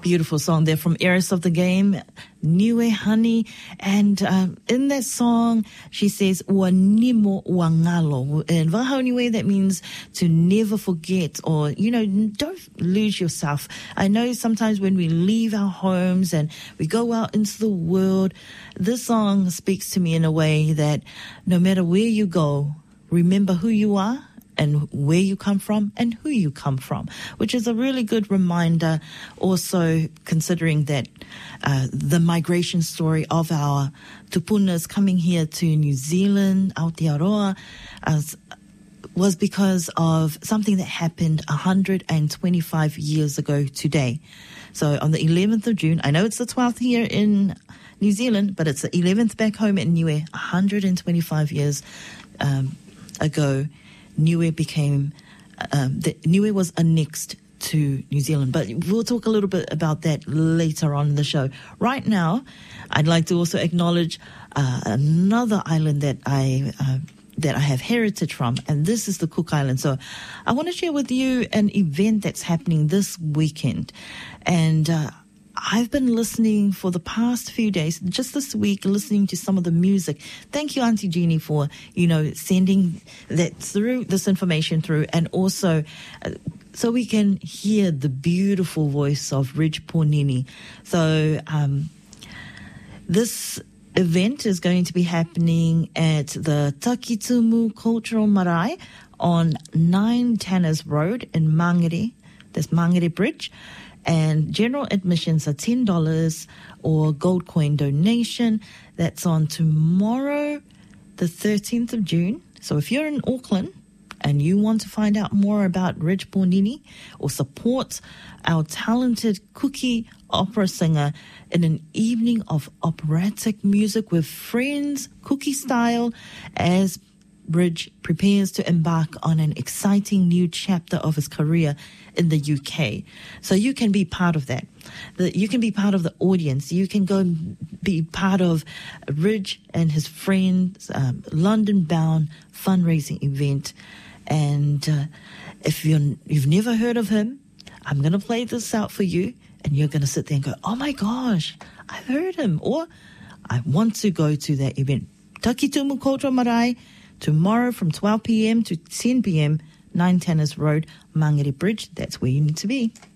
Beautiful song there from Heiress of the Game, Niue Honey. And in that song, she says, Ua nimo ua ngalo. In Wahāniue, that means to never forget or, don't lose yourself. I know sometimes when we leave our homes and we go out into the world, this song speaks to me in a way that no matter where you go, remember who you are and where you come from and who you come from, which is a really good reminder. Also considering that the migration story of our tupunas coming here to New Zealand, Aotearoa, was because of something that happened 125 years ago today. So on the 11th of June, I know it's the 12th here in New Zealand, but it's the 11th back home in Niue, 125 years ago. Niue was annexed to New Zealand, but we'll talk a little bit about that later on in the show. Right now, I'd like to also acknowledge another island that I have heritage from, and this is the Cook Islands. So I want to share with you an event that's happening this weekend, and I've been listening for the past few days, just this week, listening to some of the music. Thank you, Auntie Jeannie, for, sending that through, this information through, and also so we can hear the beautiful voice of Ridge Pornini. So this event is going to be happening at the Takitumu Cultural Marae on 9 Tanners Road in Mangere. That's Mangere Bridge. And general admissions are $10 or gold coin donation. That's on tomorrow, the 13th of June. So if you're in Auckland and you want to find out more about Ridge Pornini or support our talented Kuki opera singer in an evening of operatic music with friends, Kuki style, as Ridge prepares to embark on an exciting new chapter of his career in the UK. So you can be part of that. You can be part of the audience. You can go and be part of Ridge and his friends' London-bound fundraising event. And if you've never heard of him, I'm going to play this out for you, and you're going to sit there and go, oh my gosh, I've heard him, or I want to go to that event. Takitumu Cultural Marae, tomorrow from 12 p.m. to 10 p.m., 9 Tanners Road, Mangere Bridge. That's where you need to be.